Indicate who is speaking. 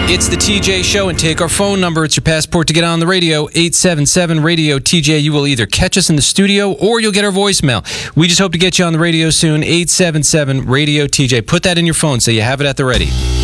Speaker 1: It's the TJ Show, and take our phone number. It's your passport to get on the radio, 877-RADIO-TJ. You will either catch us in the studio or you'll get our voicemail. We just hope to get you on the radio soon, 877-RADIO-TJ. Put that in your phone so you have it at the ready.